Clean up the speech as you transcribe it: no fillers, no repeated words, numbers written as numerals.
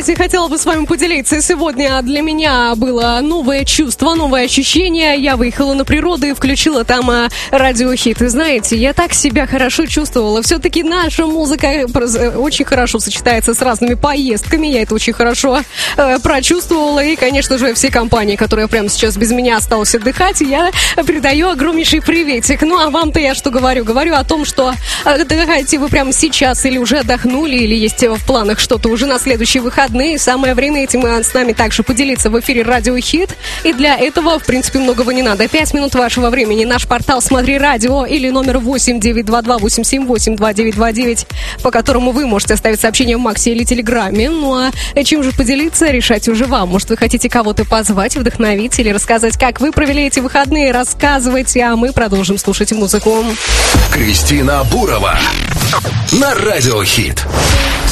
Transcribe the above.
знаете, хотела бы с вами поделиться. Сегодня для меня было новое чувство, новое ощущение. Я выехала на природу и включила там радиохит. И знаете, я так себя хорошо чувствовала. Все-таки наша музыка очень хорошо сочетается с разными поездками. Я это очень хорошо прочувствовала. И, конечно же, все компании, которые прямо сейчас без меня осталось отдыхать, я передаю огромнейший приветик. Ну, а вам-то я что говорю? Говорю о том, что отдыхаете вы прямо сейчас или уже отдохнули, или есть в планах что-то уже на следующие выходные. Самое время этим с нами также поделиться в эфире Радио Хит. И для этого, в принципе, многого не надо. 5 минут вашего времени. Наш портал «Смотри радио» или номер 8-922-878-2929, по которому вы можете оставить сообщение в Максе или Телеграме. Ну а чем же поделиться, решать уже вам. Может, вы хотите кого-то позвать, вдохновить или рассказать, как вы провели эти выходные. Рассказывайте, а мы продолжим слушать музыку. Кристина Бурова на Радио Хит.